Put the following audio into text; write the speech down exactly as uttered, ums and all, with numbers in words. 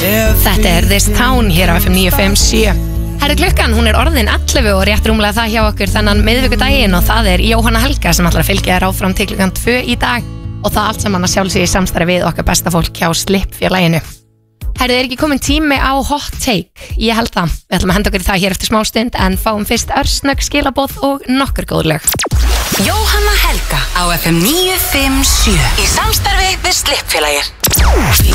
Þetta er This Town hér á F M níu fimm sjö. Herri klukkan, hún er orðin ellefu og rétt rúmlega það hjá okkur þennan miðvikudaginn og það er Jóhanna Helga sem ætlar að fylgja þér áfram til klukkan tvö í dag og það allt saman að sjálfsögðu í samstarfi við okkar besta fólk hjá Slipp-félaginu. Herri, er ekki komin tími á hot take? Ég held það. Við ætlum að henda okkur í það hér eftir smá stund en fáum fyrst örsnögg skilaboð og nokkur góð lög. Jóhanna Helga á F M níu fimm sjö í samstarfi við Slipp-félagið.